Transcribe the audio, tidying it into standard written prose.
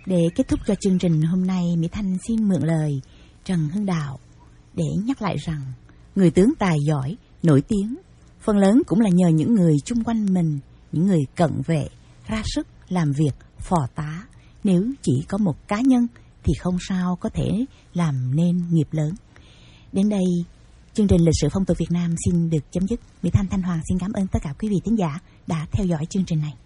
Để kết thúc cho chương trình hôm nay, Mỹ Thanh xin mượn lời Trần Hưng Đạo để nhắc lại rằng người tướng tài giỏi, nổi tiếng, phần lớn cũng là nhờ những người chung quanh mình, những người cận vệ, ra sức làm việc, phò tá. Nếu chỉ có một cá nhân thì không sao có thể làm nên nghiệp lớn. Đến đây, chương trình Lịch sử phong tục Việt Nam xin được chấm dứt. Mỹ Thanh Thanh Hoàng xin cảm ơn tất cả quý vị thính giả đã theo dõi chương trình này.